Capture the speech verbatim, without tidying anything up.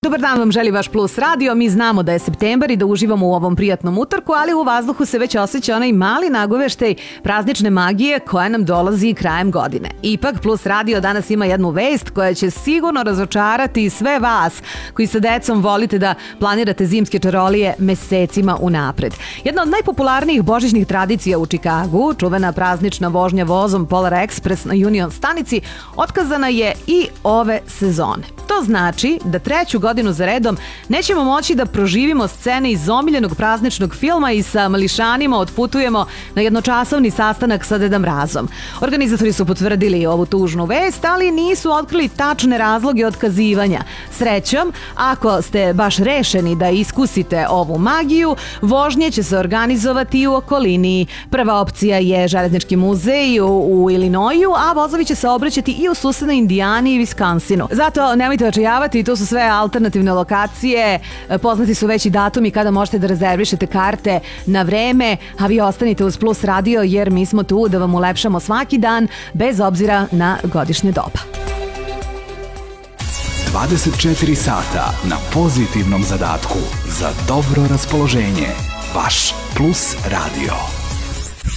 Dobar dan vam želi vaš Plus radio. Mi znamo da je septembar i da uživamo u ovom prijatnom utorku, ali u vazduhu se već osjeća onaj mali nagoveštaj praznične magije koja nam dolazi krajem godine. Ipak Plus radio danas ima jednu vest koja će sigurno razočarati sve vas koji sa decom volite da planirate zimske čarolije mesecima unapred. Jedna od najpopularnijih božićnih tradicija u Čikagu, čuvena praznična vožnja vozom Polar Express na Union stanici, otkazana je i ove sezone. To znači da treću godinu za redom nećemo moći da proživimo scene iz omiljenog prazničnog filma i sa mališanima otputujemo na jednočasovni sastanak sa Deda Mrazom. Organizatori su potvrdili ovu tužnu vest, ali nisu otkrili tačne razloge otkazivanja. Srećom, ako ste baš rešeni da iskusite ovu magiju, vožnje će se organizovati u okolini. Prva opcija je Železnički muzej u, u Illinoisu, a vozovi će se obraćati i u susednoj Indijani i Viskansinu. Zato nemojte očajavati, to su sve alternativne lokacije, poznati su već i datumi kada možete da rezervišete karte na vreme, a vi ostanite uz Plus radio jer mi smo tu da vam ulepšamo svaki dan bez obzira na godišnje doba. dvadeset četiri sata na pozitivnom zadatku za dobro raspoloženje. Vaš Plus radio.